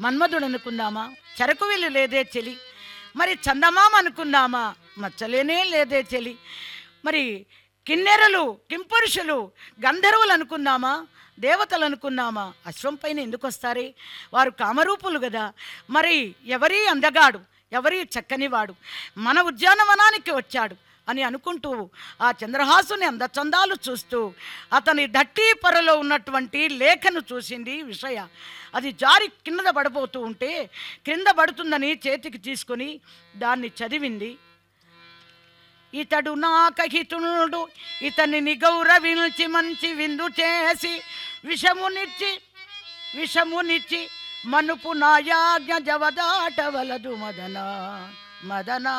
మన్మధుడు అనుకుందామా, చెరకు విల్లు లేదే చెలి, మరి చందమామ అనుకుందామా, మచ్చలేనే లేదే చెలి, మరి కిన్నెరలు, కింపురుషులు, గంధర్వులు అనుకుందామా, దేవతలు అనుకున్నామా, అశ్వం పైన ఎందుకు వస్తారే, వారు కామరూపులు కదా. మరి ఎవరి అందగాడు, ఎవరి చక్కనివాడు మన ఉద్యానవనానికి వచ్చాడు అని అనుకుంటూ ఆ చంద్రహాసుని అందచందాలు చూస్తూ అతని దట్టి పొరలో ఉన్నటువంటి లేఖను చూసింది విషయ. అది జారి కింద పడిపోతూ ఉంటే క్రింద పడుతుందని చేతికి తీసుకొని దాన్ని చదివింది. ఇతడు నాకహితునుడు, ఇతనిని గౌరవించి మంచి విందు చేసి విషమునిచ్చి మనుపు నాయాజ్ఞ జవదాటవలదు మదనా మదనా.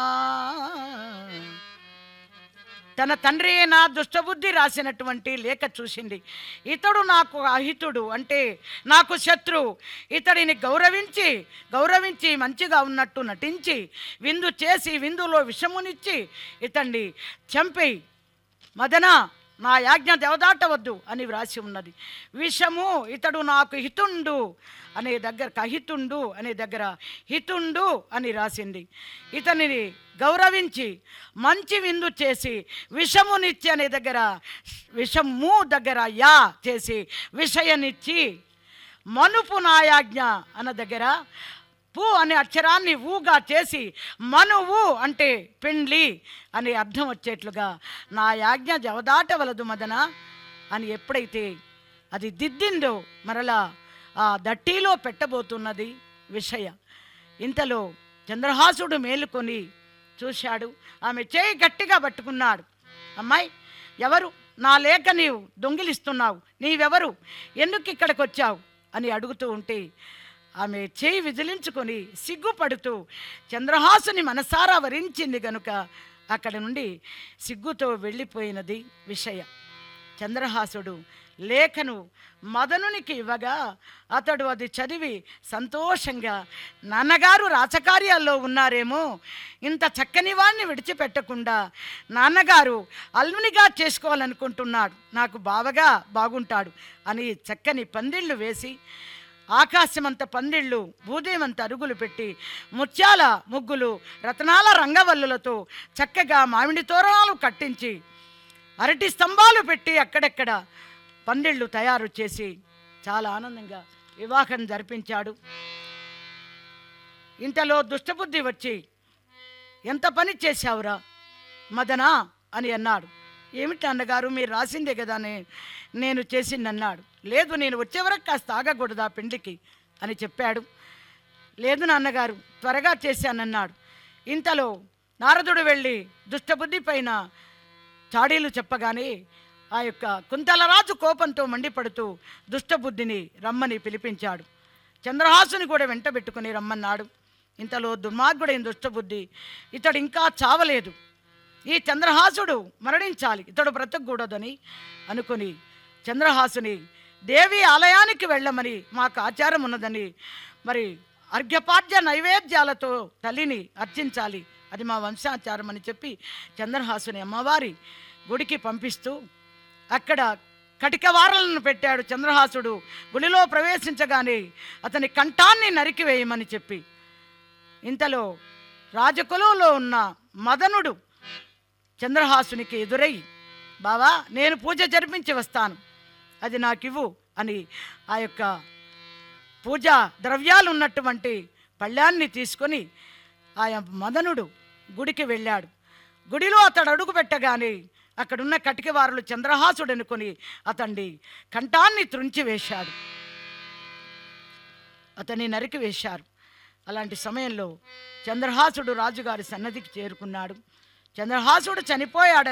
తన తండ్రి నా దుష్టబుద్ధి రాసినటువంటి లేఖ చూసింది. ఇతడు నాకు అహితుడు అంటే నాకు శత్రువు, ఇతడిని గౌరవించి మంచిగా ఉన్నట్టు నటించి విందు చేసి విందులో విషమునిచ్చి ఇతన్ని చంపేయి, మదన నా యాజ్ఞ దేవదాటవద్దు అని వ్రాసి ఉన్నది. విషము ఇతడు నాకు హితుండు అనే దగ్గర కహితుండు అనే దగ్గర హితుండు అని రాసింది. ఇతనిని గౌరవించి మంచి విందు చేసి విషమునిచ్చి అనే దగ్గర విషము దగ్గర యా చేసి విషయనిచ్చి మనుపు నాయాజ్ఞ అన్న దగ్గర పు అనే అక్షరాన్ని ఊగా చేసి మనువు అంటే పెండ్లి అనే అర్థం వచ్చేట్లుగా నా యాజ్ఞ జవదాటవలదు మదన అని ఎప్పుడైతే అది దిద్దిందో మరలా ఆ దట్టిలో పెట్టబోతున్నది విషయ. ఇంతలో చంద్రహాసుడు మేలుకొని చూశాడు. ఆమె చేయి గట్టిగా పట్టుకున్నాడు. అమ్మాయి ఎవరు, నా లేఖ నీవు దొంగిలిస్తున్నావు, నీవెవరు, ఎందుకు ఇక్కడికి వచ్చావు అని అడుగుతూ ఉంటే ఆమె చేయి విదిలించుకొని సిగ్గుపడుతూ చంద్రహాసుని మనసారా వరించింది గనుక అక్కడి నుండి సిగ్గుతో వెళ్ళిపోయినది విషయ. చంద్రహాసుడు లేఖను మదనునికి ఇవ్వగా అతడు అది చదివి సంతోషంగా, నాన్నగారు రాచకార్యాల్లో ఉన్నారేమో, ఇంత చక్కని వాడిని విడిచిపెట్టకుండా నాన్నగారు అల్లునిగా చేసుకోవాలనుకుంటున్నాడు, నాకు బావగా బాగుంటాడు అని చక్కని పందిళ్ళు వేసి ఆకాశమంత పందిళ్ళు, భూదేవంత అరుగులు పెట్టి ముత్యాల ముగ్గులు, రతనాల రంగవల్లులతో చక్కగా మామిడి తోరణాలు కట్టించి అరటి స్తంభాలు పెట్టి అక్కడెక్కడ పందిళ్ళు తయారు చేసి చాలా ఆనందంగా వివాహం జరిపించాడు. ఇంతలో దుష్టబుద్ధి వచ్చి ఎంత పని చేశావురా మదనా అని అన్నాడు. ఏమిటి అన్నగారు, మీరు రాసిందే కదా నేను చేసిందన్నాడు. లేదు, నేను వచ్చే వరకు కాస్త ఆగకూడదా పెండ్లికి అని చెప్పాడు. లేదు నాన్నగారు, త్వరగా చేశానన్నాడు. ఇంతలో నారదుడు వెళ్ళి దుష్టబుద్ధి పైన చాడీలు చెప్పగానే ఆ యొక్క కుంతలరాజు కోపంతో మండిపడుతూ దుష్టబుద్ధిని రమ్మని పిలిపించాడు. చంద్రహాసుని కూడా వెంటబెట్టుకుని రమ్మన్నాడు. ఇంతలో దుర్మార్గుడైన దుష్టబుద్ధి, ఇతడు ఇంకా చావలేదు, ఈ చంద్రహాసుడు మరణించాలి, ఇతడు బ్రతకూడదని అనుకుని చంద్రహాసుని దేవి ఆలయానికి వెళ్ళమని మాకు ఆచారం ఉన్నదని, మరి అర్ఘ్యపాద్య నైవేద్యాలతో తల్లిని అర్చించాలి, అది మా వంశాచారం అని చెప్పి చంద్రహాసుని అమ్మవారి గుడికి పంపిస్తూ అక్కడ కటికవారలను పెట్టాడు. చంద్రహాసుడు గుడిలో ప్రవేశించగానే అతని కంఠాన్ని నరికివేయమని చెప్పి. ఇంతలో రాజకులంలో ఉన్న మదనుడు చంద్రహాసునికి ఎదురై, బావా నేను పూజ జరిపించి వస్తాను, అది నాకివ్వు అని ఆ యొక్క పూజా ద్రవ్యాలు ఉన్నటువంటి పళ్ళాన్ని తీసుకొని ఆయా మదనుడు గుడికి వెళ్ళాడు. గుడిలో అతడు అడుగు పెట్టగానే అక్కడున్న కటికవారులు చంద్రహాసుడు అనుకొని అతన్ని కంఠాన్ని త్రుంచివేశాడు, అతన్ని నరికివేశారు. అలాంటి సమయంలో చంద్రహాసుడు రాజుగారి సన్నదికి చేరుకున్నాడు. చంద్రహాసుడు చనిపోయాడు